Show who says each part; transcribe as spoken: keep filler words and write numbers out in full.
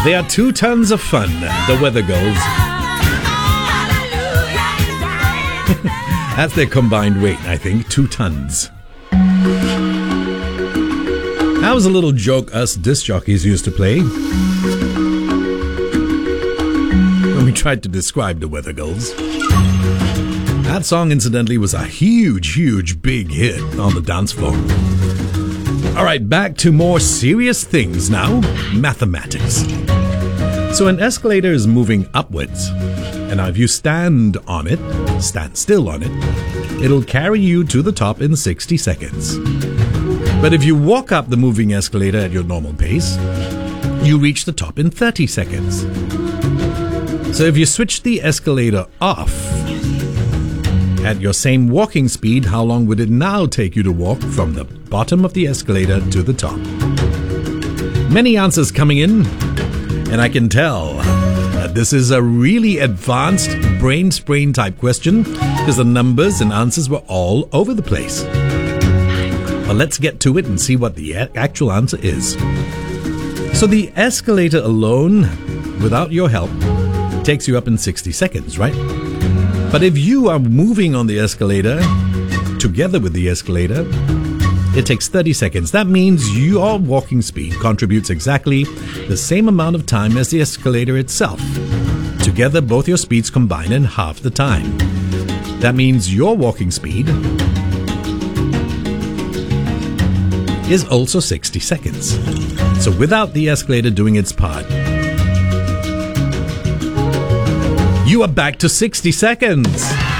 Speaker 1: They are two tons of fun, the Weather Girls. That's their combined weight, I think, two tons. That was a little joke us disc jockeys used to play when we tried to describe the Weather Girls. That song, incidentally, was a huge, huge, big hit on the dance floor. All right, back to more serious things now. Mathematics. So an escalator is moving upwards, and now if you stand on it, stand still on it, it'll carry you to the top in sixty seconds. But if you walk up the moving escalator at your normal pace, you reach the top in thirty seconds. So if you switch the escalator off at your same walking speed, how long would it now take you to walk from the bottom of the escalator to the top? Many answers coming in, and I can tell that this is a really advanced brain sprain type question because the numbers and answers were all over the place. But let's get to it and see what the actual answer is. So the escalator alone, without your help, takes you up in sixty seconds, right? But if you are moving on the escalator together with the escalator, it takes thirty seconds. That means your walking speed contributes exactly the same amount of time as the escalator itself. Together, both your speeds combine in half the time. That means your walking speed is also sixty seconds. So without the escalator doing its part, you are back to sixty seconds.